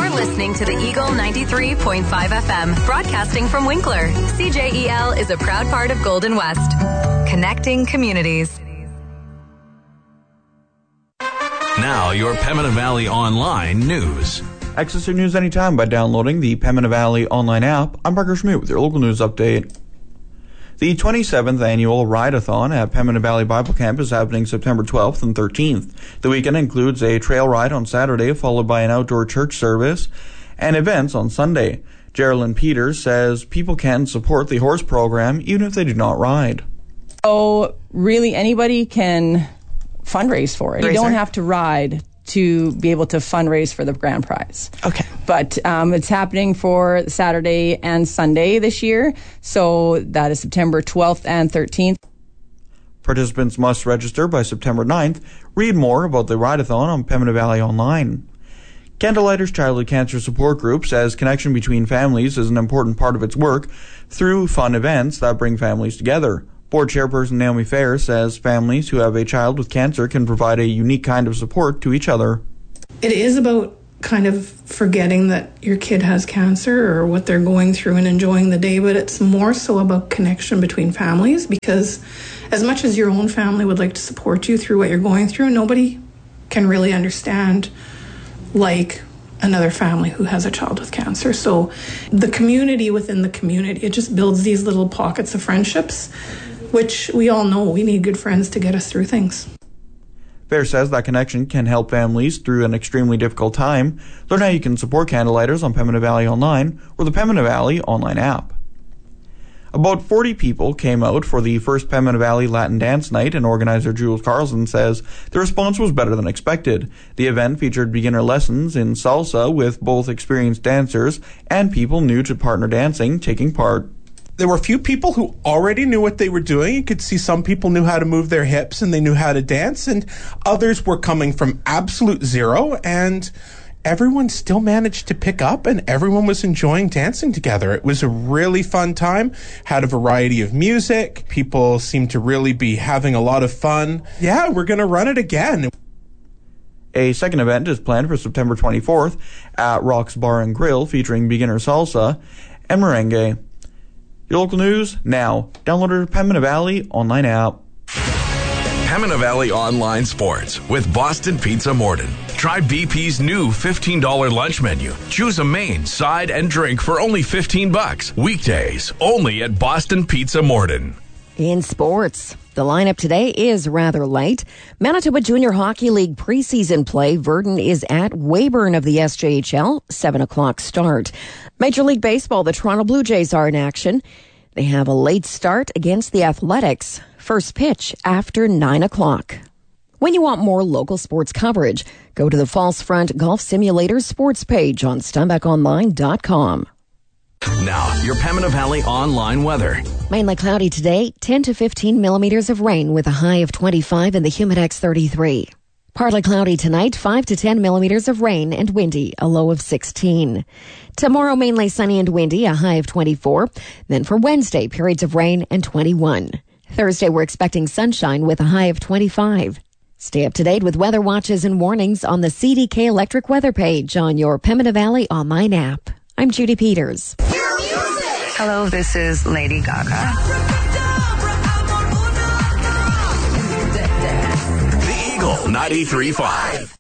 You're listening to the Eagle 93.5 FM, broadcasting from Winkler. CJEL is a proud part of Golden West. Connecting communities. Now, your Pembina Valley Online news. Access your news anytime by downloading the Pembina Valley Online app. I'm Parker Schmidt with your local news update. The 27th annual Ride-a-thon at Pembina Valley Bible Camp is happening September 12th and 13th. The weekend includes a trail ride on Saturday, followed by an outdoor church service and events on Sunday. Geraldine Peters says people can support the horse program even if they do not ride. So really anybody can fundraise for it. You don't have to ride to be able to fundraise for the grand prize. Okay. But it's happening for Saturday and Sunday this year. So that is September 12th and 13th. Participants must register by September 9th. Read more about the Ride-a-thon on Pembina Valley Online. Candlelighters Childhood Cancer Support Group says connection between families is an important part of its work through fun events that bring families together. Board Chairperson Naomi Fair says families who have a child with cancer can provide a unique kind of support to each other. It is about kind of forgetting that your kid has cancer or what they're going through and enjoying the day, but it's more so about connection between families, because as much as your own family would like to support you through what you're going through, nobody can really understand like another family who has a child with cancer. So the community within the community, it just builds these little pockets of friendships, which we all know we need good friends to get us through things. Fair says that connection can help families through an extremely difficult time. Learn how you can support Candlelighters on Pembina Valley Online or the Pembina Valley Online app. About 40 people came out for the first Pembina Valley Latin Dance Night, and organizer Jules Carlson says the response was better than expected. The event featured beginner lessons in salsa with both experienced dancers and people new to partner dancing taking part. There were a few people who already knew what they were doing. You could see some people knew how to move their hips and they knew how to dance, and others were coming from absolute zero, and everyone still managed to pick up and everyone was enjoying dancing together. It was a really fun time, had a variety of music. People seemed to really be having a lot of fun. Yeah, we're going to run it again. A second event is planned for September 24th at Rock's Bar and Grill, featuring beginner salsa and merengue. Your local news now. Download our Pembina Valley Online app. Pembina Valley Online Sports with Boston Pizza Morden. Try BP's new $15 lunch menu. Choose a main, side, and drink for only $15. Weekdays only at Boston Pizza Morden. In sports, the lineup today is rather light. Manitoba Junior Hockey League preseason play. Verdon is at Weyburn of the SJHL, 7 o'clock start. Major League Baseball, the Toronto Blue Jays are in action. They have a late start against the Athletics. First pitch after 9 o'clock. When you want more local sports coverage, go to the False Front Golf Simulator sports page on SteinbeckOnline.com. Now, your Pembina Valley Online weather. Mainly cloudy today, 10 to 15 millimeters of rain with a high of 25 and the Humidex 33. Partly cloudy tonight, 5 to 10 millimeters of rain and windy, a low of 16. Tomorrow, mainly sunny and windy, a high of 24. Then for Wednesday, periods of rain and 21. Thursday, we're expecting sunshine with a high of 25. Stay up to date with weather watches and warnings on the CDK Electric weather page on your Pembina Valley Online app. I'm Judy Peters. Hello, this is Lady Gaga. The Eagle 93.5.